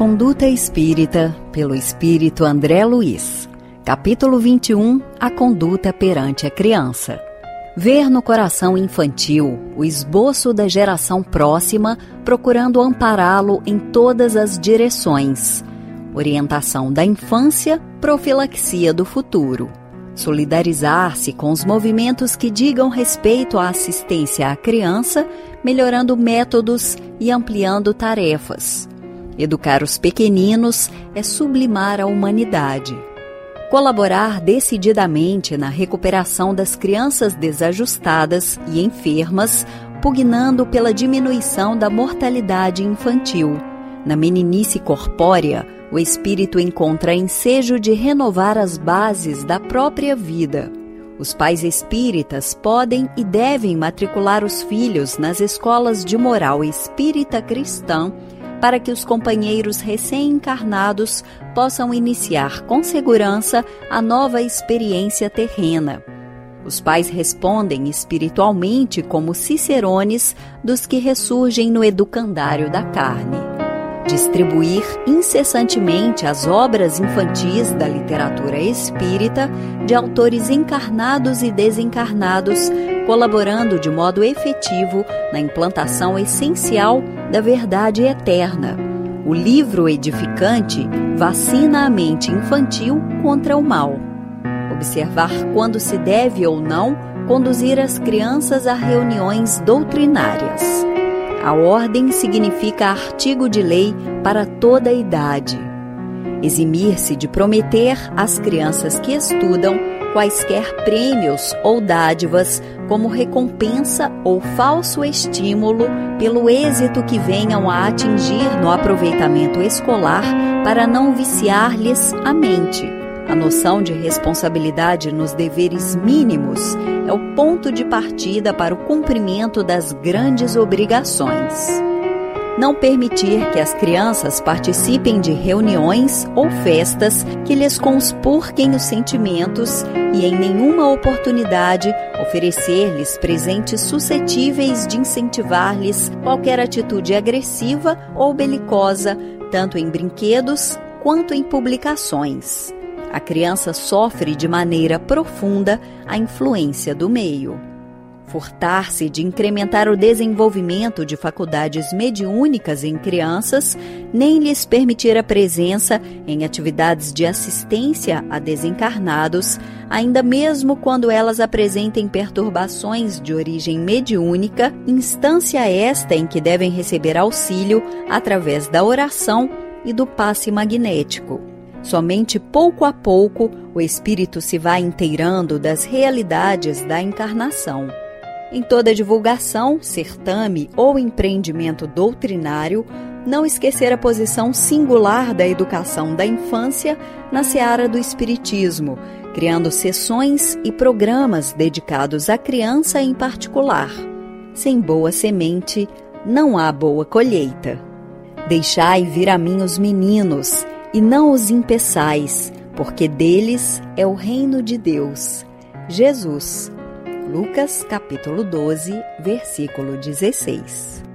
Conduta Espírita, pelo Espírito André Luiz. Capítulo 21. A conduta perante a criança. Ver no coração infantil o esboço da geração próxima, procurando ampará-lo em todas as direções. Orientação da infância, profilaxia do futuro. Solidarizar-se com os movimentos que digam respeito à assistência à criança, melhorando métodos e ampliando tarefas. Educar os pequeninos é sublimar a humanidade. Colaborar decididamente na recuperação das crianças desajustadas e enfermas, pugnando pela diminuição da mortalidade infantil. Na meninice corpórea, o espírito encontra ensejo de renovar as bases da própria vida. Os pais espíritas podem e devem matricular os filhos nas escolas de moral espírita cristã, para que os companheiros recém-encarnados possam iniciar com segurança a nova experiência terrena. Os pais respondem espiritualmente como cicerones dos que ressurgem no educandário da carne. Distribuir incessantemente as obras infantis da literatura espírita de autores encarnados e desencarnados, colaborando de modo efetivo na implantação essencial da verdade eterna. O livro edificante vacina a mente infantil contra o mal. Observar quando se deve ou não conduzir as crianças a reuniões doutrinárias. A ordem significa artigo de lei para toda a idade. Eximir-se de prometer às crianças que estudam quaisquer prêmios ou dádivas como recompensa ou falso estímulo pelo êxito que venham a atingir no aproveitamento escolar para não viciar-lhes a mente. A noção de responsabilidade nos deveres mínimos é o ponto de partida para o cumprimento das grandes obrigações. Não permitir que as crianças participem de reuniões ou festas que lhes conspurquem os sentimentos e em nenhuma oportunidade oferecer-lhes presentes suscetíveis de incentivar-lhes qualquer atitude agressiva ou belicosa, tanto em brinquedos quanto em publicações. A criança sofre de maneira profunda a influência do meio. Furtar-se de incrementar o desenvolvimento de faculdades mediúnicas em crianças, nem lhes permitir a presença em atividades de assistência a desencarnados, ainda mesmo quando elas apresentem perturbações de origem mediúnica, instância esta em que devem receber auxílio através da oração e do passe magnético. Somente pouco a pouco o espírito se vai inteirando das realidades da encarnação. Em toda divulgação, certame ou empreendimento doutrinário, não esquecer a posição singular da educação da infância na seara do espiritismo, criando sessões e programas dedicados à criança em particular. Sem boa semente, não há boa colheita. Deixai vir a mim os meninos, e não os impeçais, porque deles é o reino de Deus. Jesus. Lucas, capítulo 12, versículo 16.